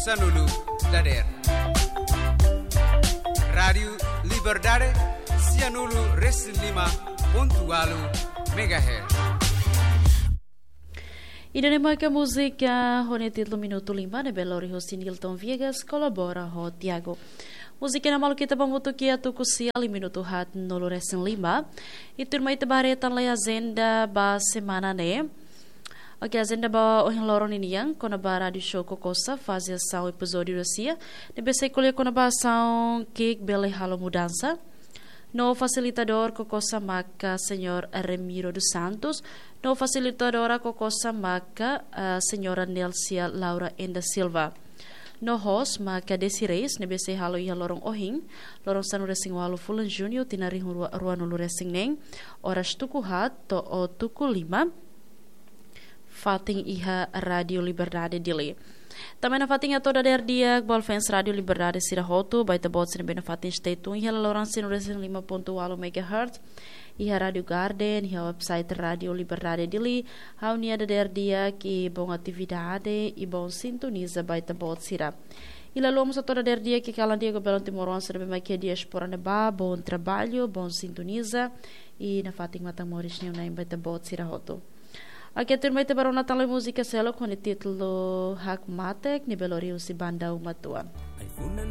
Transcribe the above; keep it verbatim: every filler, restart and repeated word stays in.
Sanulu Dader. Rádio Liberdade Cianulu Reslima Pontualu Megahertz. E na música música hone título minuto lima ne belori host Nilton Viegas colabora ho Tiago. Música na malu kita pamutu kia tu kusial minuto hat nolo resen lima. E turma ita baretan lay agenda ba semana ne. Ok, agenda ba ohin loron iniang kona ba radio show kokosa fazia ação episódio Rússia. Nebe sei colher kona ba ação cake bele halo mudança. No facilitador kokosa maka senhor Remiro dos Santos. No facilitadora kokosa maka uh, senhora Nelsia Laura Enda Silva. No host maka Desires nebe sei halo iha lorong ohin. Lorong sanu resing walo Fulan Junior tinari ruan ulu resing neng. Oras tuku hat to o tuku lima. Fating iha Radio Liberdade dili. Também na fatinha toda der dia bol fans Radio Liberdade sira hotu baita bot sina bena fatin stay tu iha lorong sinu resing lima ponto walo megahertz. Iha Radio Garden, iha website Radio Liberdade dili. Hau nia der dia ki bom atividade e bom sintoniza baita bot sira. Ila lomos a toda der dia que cala dia go belon timoron sira bema que dia espora ne ba bom trabalho, bom sintoniza e na fatin matamoris ni na baita bot sira hotu. Aqui a turma para o Natal e música selo com o título Hakmatek, Nibeloriu si banda uma tua.